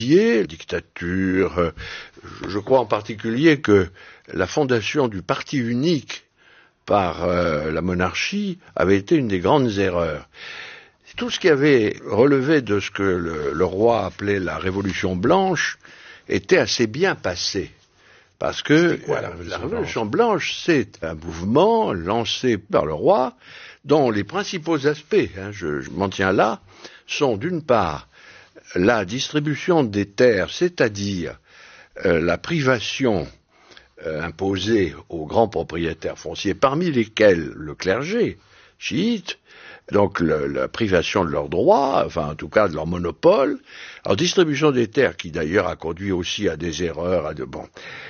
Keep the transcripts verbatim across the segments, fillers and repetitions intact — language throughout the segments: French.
dictature. Je crois en particulier que la fondation du parti unique par euh, la monarchie avait été une des grandes erreurs. Tout ce qui avait relevé de ce que le, le roi appelait la Révolution blanche était assez bien passé. Parce que quoi, la Révolution, la Révolution blanche, c'est un mouvement lancé par le roi dont les principaux aspects, hein, je, je m'en tiens là, sont d'une part la distribution des terres, c'est-à-dire euh, la privation euh, imposée aux grands propriétaires fonciers, parmi lesquels le clergé chiite, donc le, la privation de leurs droits, enfin en tout cas de leur monopole, alors distribution des terres qui d'ailleurs a conduit aussi à des erreurs, à de bon.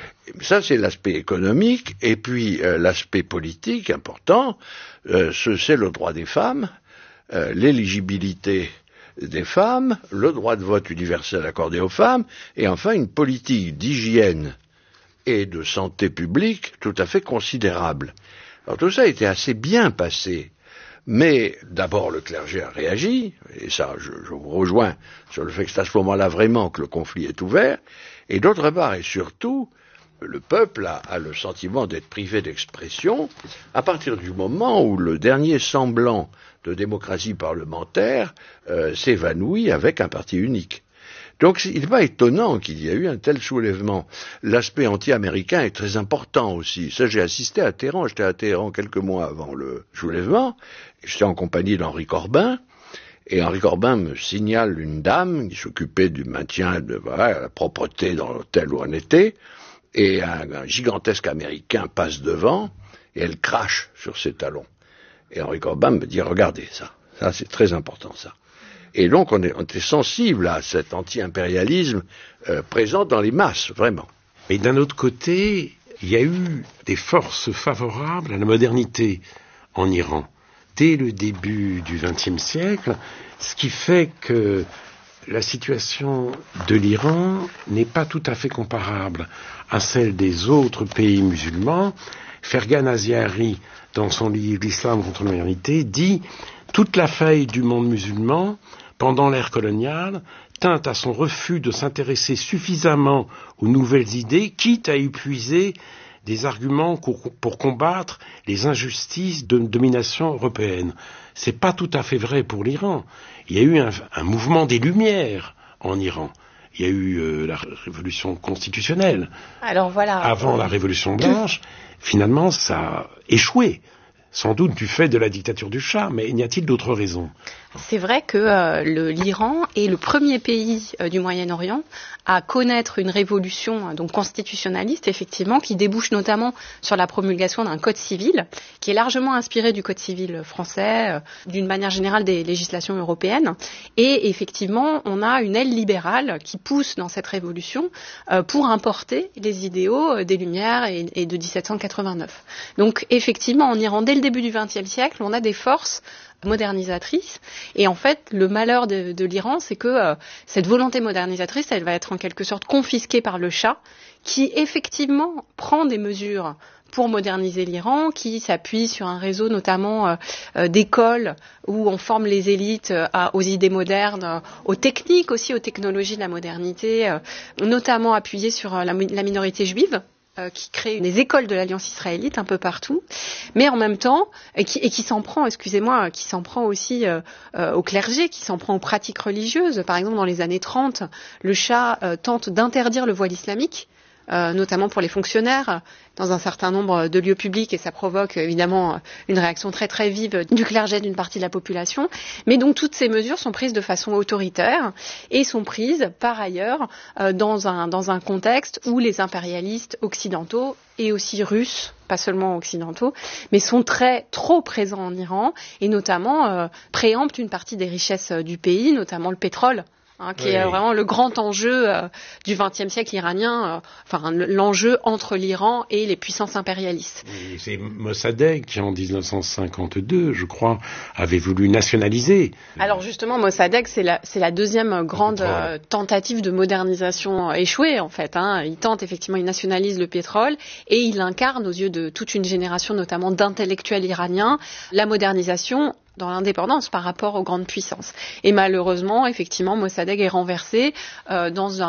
Ça c'est l'aspect économique, et puis euh, l'aspect politique important, euh, ce, c'est le droit des femmes, euh, l'éligibilité des femmes, le droit de vote universel accordé aux femmes, et enfin une politique d'hygiène et de santé publique tout à fait considérable. Alors tout ça était assez bien passé, mais d'abord le clergé a réagi, et ça je, je vous rejoins sur le fait que c'est à ce moment-là vraiment que le conflit est ouvert, et d'autre part et surtout, le peuple a, a le sentiment d'être privé d'expression à partir du moment où le dernier semblant de démocratie parlementaire euh, s'évanouit avec un parti unique. Donc il n'est pas étonnant qu'il y ait eu un tel soulèvement. L'aspect anti-américain est très important aussi. Ça, j'ai assisté à Téhéran, j'étais à Téhéran quelques mois avant le soulèvement, j'étais en compagnie d'Henri Corbin, et Henri Corbin me signale une dame qui s'occupait du maintien de voilà, la propreté dans l'hôtel où on était, et un, un gigantesque Américain passe devant, et elle crache sur ses talons. Et Henri Corbin me dit, regardez ça, ça c'est très important ça. Et donc on, est, on était sensible à cet anti-impérialisme euh, présent dans les masses, vraiment. Mais d'un autre côté, il y a eu des forces favorables à la modernité en Iran, dès le début du vingtième siècle, ce qui fait que la situation de l'Iran n'est pas tout à fait comparable à celle des autres pays musulmans. Fergan Aziari, dans son livre L'Islam contre la modernité, dit « Toute la faille du monde musulman, pendant l'ère coloniale, tint à son refus de s'intéresser suffisamment aux nouvelles idées, quitte à épuiser des arguments pour combattre les injustices de domination européenne. » C'est pas tout à fait vrai pour l'Iran. Il y a eu un, un mouvement des Lumières en Iran. Il y a eu euh, la révolution constitutionnelle. Alors voilà. Avant la révolution blanche, finalement, ça a échoué. Sans doute du fait de la dictature du Shah, mais n'y a-t-il d'autres raisons ? C'est vrai que euh, le, l'Iran est le premier pays euh, du Moyen-Orient à connaître une révolution euh, donc constitutionnaliste, effectivement, qui débouche notamment sur la promulgation d'un code civil, qui est largement inspiré du code civil français, euh, d'une manière générale des législations européennes. Et effectivement, on a une aile libérale qui pousse dans cette révolution euh, pour importer les idéaux euh, des Lumières et, et de dix-sept cent quatre-vingt-neuf. Donc effectivement, en Iran, dès le début du vingtième siècle, on a des forces modernisatrice. Et en fait, le malheur de, de l'Iran, c'est que euh, cette volonté modernisatrice, elle va être en quelque sorte confisquée par le Shah, qui effectivement prend des mesures pour moderniser l'Iran, qui s'appuie sur un réseau notamment euh, euh, d'écoles où on forme les élites euh, à, aux idées modernes, euh, aux techniques aussi, aux technologies de la modernité, euh, notamment appuyé sur euh, la, la minorité juive, Euh, qui crée des écoles de l'Alliance israélite un peu partout, mais en même temps, et qui, et qui s'en prend, excusez-moi, qui s'en prend aussi euh, euh, au clergé, qui s'en prend aux pratiques religieuses. Par exemple, dans les années trente, le Shah euh, tente d'interdire le voile islamique, euh, notamment pour les fonctionnaires, dans un certain nombre de lieux publics, et ça provoque évidemment une réaction très très vive du clergé, d'une partie de la population. Mais donc toutes ces mesures sont prises de façon autoritaire et sont prises par ailleurs euh, dans un dans un contexte où les impérialistes occidentaux et aussi russes, pas seulement occidentaux, mais sont très trop présents en Iran et notamment euh, préemptent une partie des richesses du pays, notamment le pétrole. Hein, qui oui. est vraiment le grand enjeu euh, du vingtième siècle iranien, euh, enfin l'enjeu entre l'Iran et les puissances impérialistes. Et c'est Mossadegh qui, en dix-neuf cent cinquante-deux, je crois, avait voulu nationaliser. Alors justement, Mossadegh, c'est la, c'est la deuxième grande euh, tentative de modernisation échouée, en fait. Hein. Il tente effectivement, il nationalise le pétrole et il incarne aux yeux de toute une génération, notamment d'intellectuels iraniens, la modernisation dans l'indépendance par rapport aux grandes puissances. Et malheureusement, effectivement, Mossadegh est renversé euh, dans un